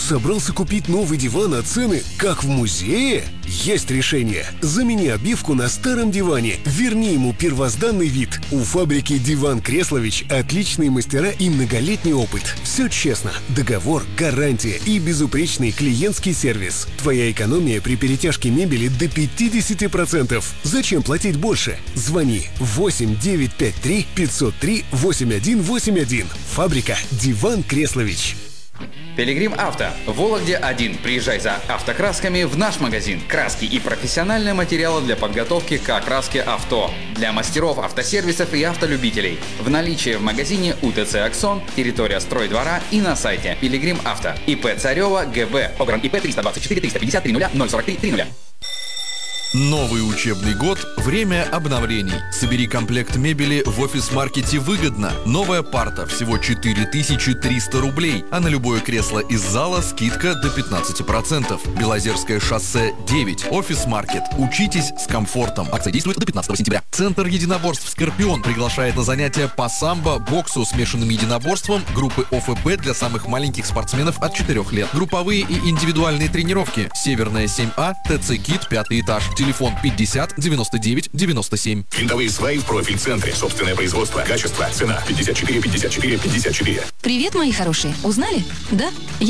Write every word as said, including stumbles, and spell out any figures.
Собрался купить новый диван, а цены как в музее? Есть решение. Замени обивку на старом диване. Верни ему первозданный вид. У фабрики «Диван Креслович» отличные мастера и многолетний опыт. Все честно. Договор, гарантия и безупречный клиентский сервис. Твоя экономия при перетяжке мебели до пятьдесят процентов. Зачем платить больше? Звони восемь девятьсот пятьдесят три пятьсот три восемьдесят один восемьдесят один. Фабрика «Диван Креслович». Пилигрим Авто. В Вологде один. Приезжай за автокрасками в наш магазин. Краски и профессиональные материалы для подготовки к окраске авто. Для мастеров автосервисов и автолюбителей. В наличии в магазине УТЦ «Аксон», территория стройдвора и на сайте Пилигрим Авто. ИП Царева ГБ. Погран ИП триста двадцать четыре триста пятьдесят три ноль ноль сорок три три ноль. Новый учебный год – время обновлений. Собери комплект мебели в офис-маркете выгодно. Новая парта – всего четыре тысячи триста рублей, а на любое кресло из зала скидка до пятнадцати процентов. Белозерское шоссе девять. Офис-маркет. Учитесь с комфортом. Акция действует до пятнадцатого сентября. Центр единоборств «Скорпион» приглашает на занятия по самбо, боксу, смешанным единоборствам группы ОФБ для самых маленьких спортсменов от четырёх лет. Групповые и индивидуальные тренировки. Северная семь А, ТЦ Кит, пятый этаж. Телефон пятьдесят девяносто девять девяносто семь. Винтовые сваи в профиль-центре. Собственное производство. Качество. Цена. пятьдесят четыре пятьдесят четыре пятьдесят четыре. Привет, мои хорошие. Узнали? Да?